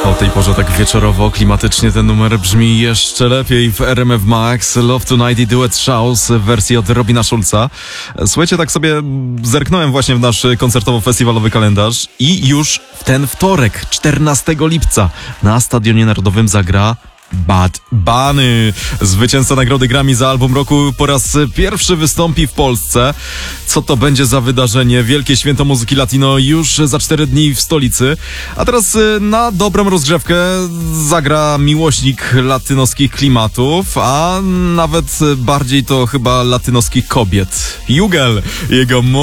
O tej porze tak wieczorowo, klimatycznie ten numer brzmi jeszcze lepiej w RMF Max. Love Tonight i duet Shouse w wersji od Robina Schulza. Słuchajcie, tak sobie zerknąłem właśnie w nasz koncertowo-festiwalowy kalendarz i już w ten wtorek, 14 lipca na Stadionie Narodowym zagra Bad Bunny. Zwycięzca nagrody Grammy za album roku po raz pierwszy wystąpi w Polsce. Co to będzie za wydarzenie? Wielkie święto muzyki latino już za 4 dni w stolicy. A teraz na dobrą rozgrzewkę zagra miłośnik latynoskich klimatów, a nawet bardziej to chyba latynoskich kobiet. Jugel, jego